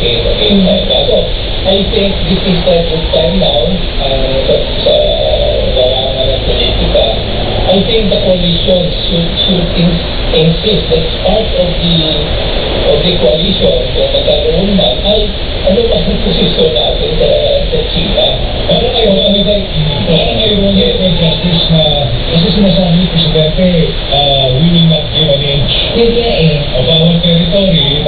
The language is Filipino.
against China. So, I think this is the good time now sa larangan ng politika. I think the coalition should insist that part of the coalition, kung magkaroon man, ay ano ba ang posisyon natin sa China? Parang ngayon, Justice, na kasi sinasabi ni Presidente, we will not give an inch. Yun nga eh. Of our territory,